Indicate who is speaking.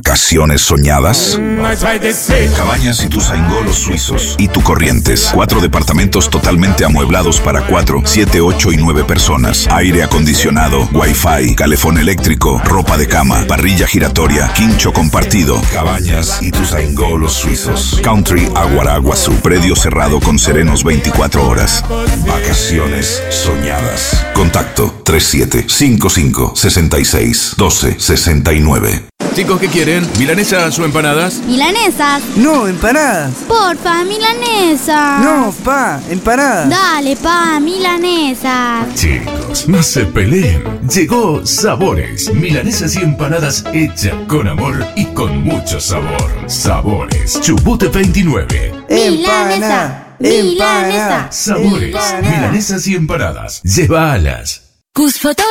Speaker 1: ¿Vacaciones soñadas? Cabañas Ituzaingó Los Suizos y Tu Corrientes. 4 departamentos totalmente amueblados para 4, 7, 8 y 9 personas. Aire acondicionado, wifi, calefón eléctrico, ropa de cama, parrilla giratoria, quincho compartido. Cabañas Ituzaingó Los Suizos. Country Aguaraguazú. Predio cerrado con serenos 24 horas. Vacaciones soñadas. Contacto 3755661269.
Speaker 2: Chicos, ¿qué quieren? ¿Milanesas o empanadas?
Speaker 3: ¿Milanesas?
Speaker 4: No, empanadas.
Speaker 3: Porfa, milanesa.
Speaker 4: No, pa, empanadas.
Speaker 3: Dale, pa, milanesas.
Speaker 5: Chicos, no se peleen. Llegó Sabores. Milanesas y empanadas hechas con amor y con mucho sabor. Sabores. Chubut 29.
Speaker 3: Milanesa. Milanesa.
Speaker 5: Sabores.
Speaker 3: Empanada.
Speaker 5: Milanesas y empanadas. Llévalas.
Speaker 6: Cusfoto